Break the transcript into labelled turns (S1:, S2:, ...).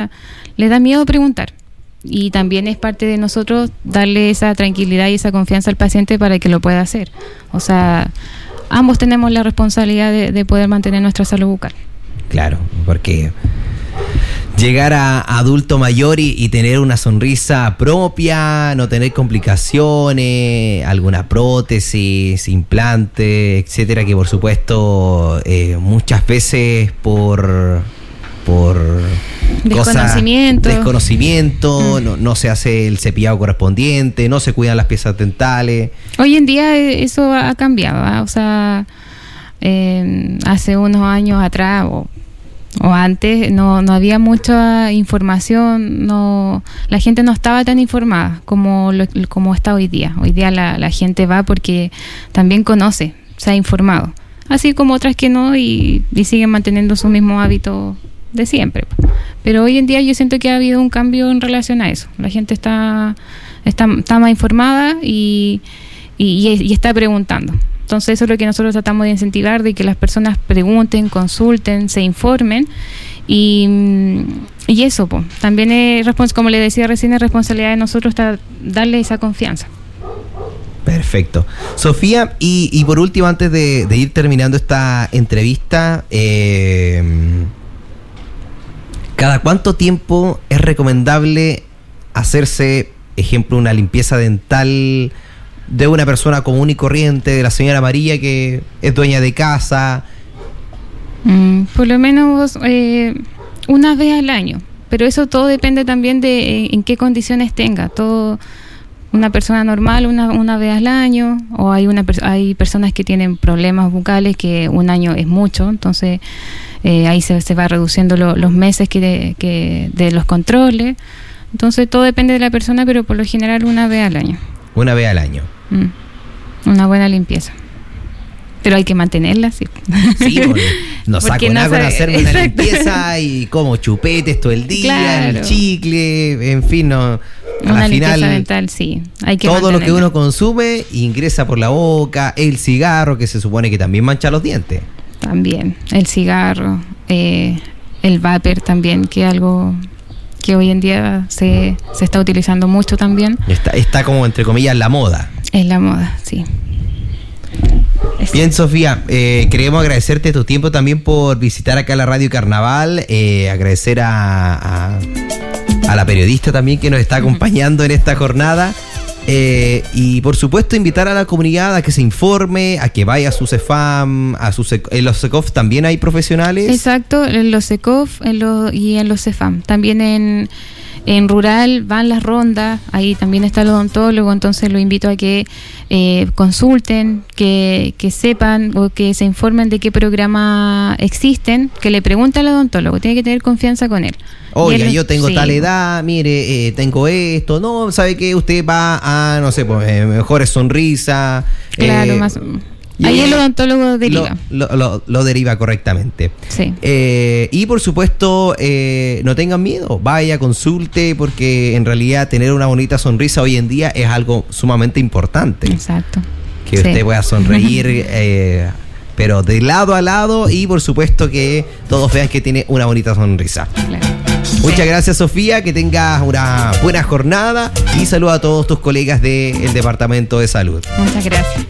S1: confianza, les da miedo preguntar. Y también es parte de nosotros darle esa tranquilidad y esa confianza al paciente para que lo pueda hacer. O sea, ambos tenemos la responsabilidad de poder mantener nuestra salud bucal.
S2: Claro, porque llegar a adulto mayor y tener una sonrisa propia, no tener complicaciones, alguna prótesis, implante, etcétera, que por supuesto muchas veces por desconocimiento, no se hace el cepillado correspondiente, no se cuidan las piezas dentales.
S1: Hoy en día eso ha cambiado, ¿eh? O sea, hace unos años atrás o antes no había mucha información, la gente no estaba tan informada como está hoy día. Hoy día la gente va porque también conoce, se ha informado, así como otras que no y siguen manteniendo su mismo hábito de siempre. Pero hoy en día yo siento que ha habido un cambio en relación a eso. La gente está más informada y está preguntando. Entonces eso es lo que nosotros tratamos de incentivar, de que las personas pregunten, consulten, se informen y eso también es, como le decía recién, es responsabilidad de nosotros darle esa confianza.
S2: Perfecto. Sofía, y por último, antes de ir terminando esta entrevista, ¿cada cuánto tiempo es recomendable hacerse, ejemplo, una limpieza dental de una persona común y corriente, de la señora María que es dueña de casa?
S1: Por lo menos una vez al año, pero eso todo depende también de en qué condiciones tenga. Una persona normal una vez al año, o hay personas que tienen problemas bucales que un año es mucho, entonces ahí se va reduciendo los meses de los controles. Entonces todo depende de la persona, pero por lo general una vez al año.
S2: Una vez al año.
S1: Una buena limpieza. Pero hay que mantenerla, sí. Sí,
S2: no saco nada con hacerme una limpieza y como chupetes todo el día, claro. El chicle, en fin, no.
S1: Una limpieza dental, sí. Hay que
S2: todo lo que uno consume ingresa por la boca, el cigarro, que se supone que también mancha los dientes.
S1: También, el cigarro, el vapor también, que es algo que hoy en día se está utilizando mucho también.
S2: Está como, entre comillas, la moda.
S1: Es la moda, sí.
S2: Bien, Sofía, queremos agradecerte tu tiempo también por visitar acá la Radio Carnaval, agradecer a la periodista también que nos está acompañando en esta jornada. Y por supuesto invitar a la comunidad a que se informe, a que vaya a su CEFAM, en los CECOF también hay profesionales.
S1: Exacto, en los CECOF y en los CEFAM. También en rural van las rondas, ahí también está el odontólogo, entonces lo invito a que consulten, que sepan o que se informen de qué programa existen, que le pregunten al odontólogo, tiene que tener confianza con él.
S2: Oiga, yo tengo tal edad, mire, tengo esto, no, ¿sabe qué? Usted va a, no sé, pues, mejores sonrisas.
S1: Claro, más. Ahí el odontólogo deriva.
S2: Lo deriva correctamente.
S1: Sí.
S2: Y por supuesto, no tengan miedo, vaya, consulte, porque en realidad tener una bonita sonrisa hoy en día es algo sumamente importante.
S1: Exacto.
S2: Que usted pueda sonreír, pero de lado a lado, y por supuesto que todos vean que tiene una bonita sonrisa. Claro. Muchas gracias, Sofía, que tengas una buena jornada y saluda a todos tus colegas del Departamento de Salud.
S1: Muchas gracias.